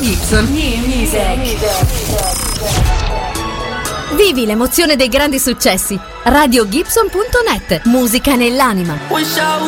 Gibson. New music. Vivi l'emozione dei grandi successi. RadioGibson.net. Musica nell'anima.